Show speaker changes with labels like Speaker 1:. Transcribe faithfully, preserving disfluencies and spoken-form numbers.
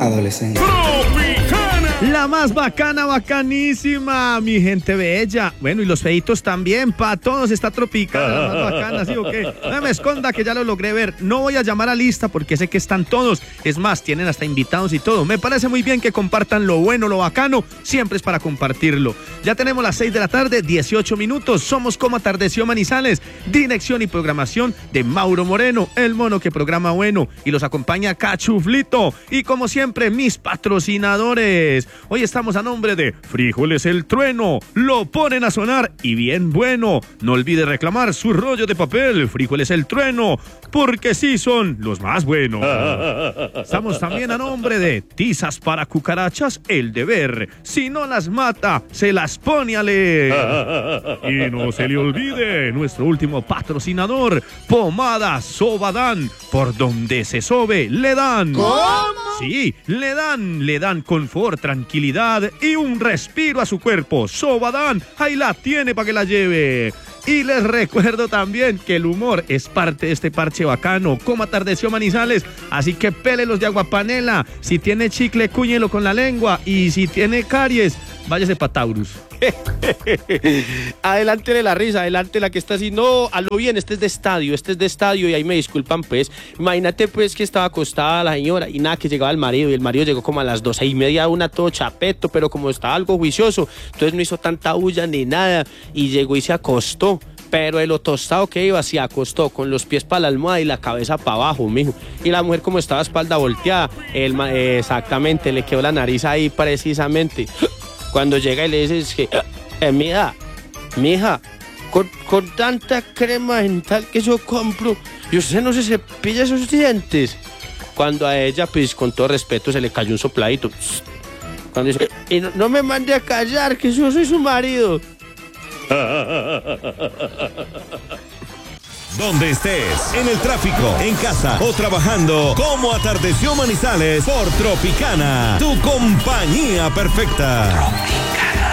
Speaker 1: adolescente.
Speaker 2: La más bacana, bacanísima, mi gente bella. Bueno, y los feitos también, pa' todos está Tropicana, la más bacana, ¿sí o qué? No me esconda que ya lo logré ver. No voy a llamar a lista porque sé que están todos. Es más, tienen hasta invitados y todo. Me parece muy bien que compartan lo bueno, lo bacano. Siempre es para compartirlo. Ya tenemos las seis de la tarde, dieciocho minutos. Somos como Atardeció Manizales. Dirección y programación de Mauro Moreno, el mono que programa bueno. Y los acompaña Cachuflito. Y como siempre, mis patrocinadores. Hoy estamos a nombre de Frijoles El Trueno. Lo ponen a sonar y bien bueno. No olvide reclamar su rollo de papel. Frijoles El Trueno, porque sí son los más buenos. Estamos también a nombre de Tizas para Cucarachas El Deber. Si no las mata, se las pone a leer. Y no se le olvide nuestro último patrocinador, Pomada Sobadán. Por donde se sobe, le dan.
Speaker 3: ¿Cómo?
Speaker 2: Sí, le dan, le dan confort, tranquilidad y un respiro a su cuerpo. Sobadán, ahí la tiene para que la lleve. Y les recuerdo también que el humor es parte de este parche bacano, como Atardeció Manizales. Así que pélelos de aguapanela. Si tiene chicle, cúñelo con la lengua. Y si tiene caries, váyase pa' Taurus.
Speaker 4: Adelante de la risa, adelante la que está así. No, a lo bien, este es de estadio, este es de estadio y ahí me disculpan pues. Imagínate pues que estaba acostada la señora y nada, que llegaba el marido y el marido llegó como a las doce y media, una todo chapeto, pero como estaba algo juicioso, entonces no hizo tanta bulla ni nada y llegó y se acostó. Pero de lo tostado que iba, se acostó con los pies para la almohada y la cabeza para abajo, mijo. Y la mujer como estaba espalda volteada, él, eh, exactamente, le quedó la nariz ahí precisamente. Cuando llega y le dice que, eh, mija, mija, con, con tanta crema dental que yo compro, y usted no se cepilla esos dientes. Cuando a ella, pues con todo respeto, se le cayó un sopladito. Cuando dice, y no, no me mande a callar, que yo soy su marido.
Speaker 5: Donde estés, en el tráfico, en casa o trabajando, como Atardeció Manizales por Tropicana, tu compañía perfecta. Tropicana.